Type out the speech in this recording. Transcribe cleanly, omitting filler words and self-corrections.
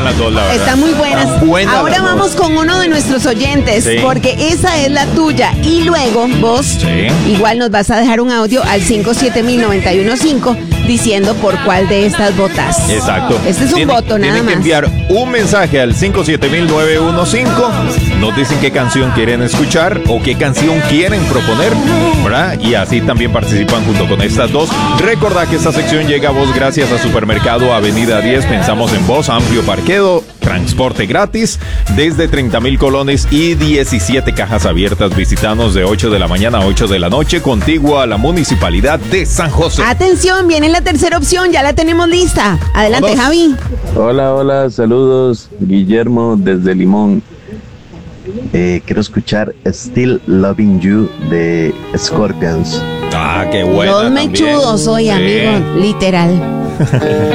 las dos, la verdad. Están muy buenas. Ahora vamos con uno de nuestros oyentes, sí, porque esa es la tuya. Y luego vos, sí, igual nos vas a dejar un audio al 5700915 diciendo por cuál de estas votas. Exacto. Este es un voto nada más. Tienen que enviar un mensaje al 5700915. Nos dicen qué canción quieren escuchar o qué canción quieren proponer, ¿verdad? Y así también participan junto con estas dos. Recordad que esta sección llega a vos gracias a Supermercado Avenida 10. Pensamos en vos, amplio parqueo, transporte gratis desde 30,000 colones y 17 cajas abiertas. Visitanos de 8 de la mañana a 8 de la noche, contiguo a la Municipalidad de San José. Atención, viene la tercera opción, ya la tenemos lista. Adelante, ¿todos? Javi. Hola, saludos. Guillermo desde Limón. Quiero escuchar Still Loving You de Scorpions. Ah, qué bueno. Dos mechudos hoy, sí, amigo, literal.